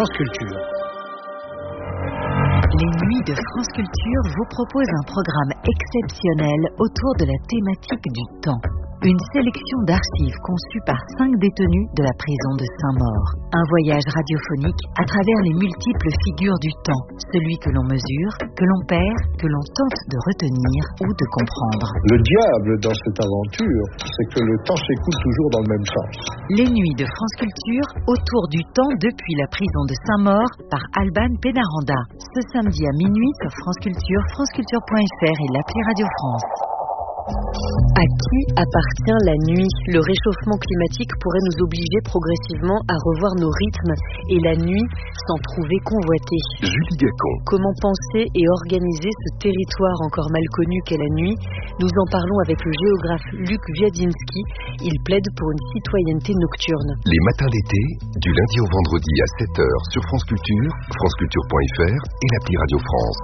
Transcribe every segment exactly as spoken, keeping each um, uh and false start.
France Culture. Les Nuits de France Culture vous proposent un programme exceptionnel autour de la thématique du temps. Une sélection d'archives conçues par cinq détenus de la prison de Saint-Maur. Un voyage radiophonique à travers les multiples figures du temps. Celui que l'on mesure, que l'on perd, que l'on tente de retenir ou de comprendre. Le diable dans cette aventure, c'est que le temps s'écoule toujours dans le même sens. Les Nuits de France Culture autour du temps depuis la prison de Saint-Maur par Alban Pénaranda. Ce samedi à minuit sur France Culture, franceculture point f r et l'appli Radio France. À qui appartient la nuit ? Le réchauffement climatique pourrait nous obliger progressivement à revoir nos rythmes et la nuit s'en trouver convoitée. Julie Gacon. Comment penser et organiser ce territoire encore mal connu qu'est la nuit ? Nous en parlons avec le géographe Luc Wiadiński. Il plaide pour une citoyenneté nocturne. Les matins d'été, du lundi au vendredi à sept heures sur France Culture, franceculture point f r et l'appli Radio France.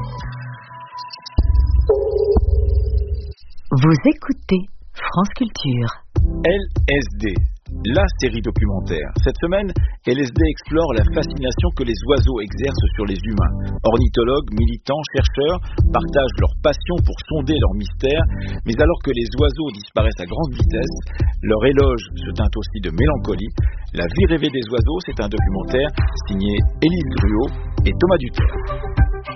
Vous écoutez France Culture. L S D, la série documentaire. Cette semaine, L S D explore la fascination que les oiseaux exercent sur les humains. Ornithologues, militants, chercheurs partagent leur passion pour sonder leur mystère, mais alors que les oiseaux disparaissent à grande vitesse, leur éloge se teint aussi de mélancolie. La vie rêvée des oiseaux, c'est un documentaire signé Élise Gruau et Thomas Duterre.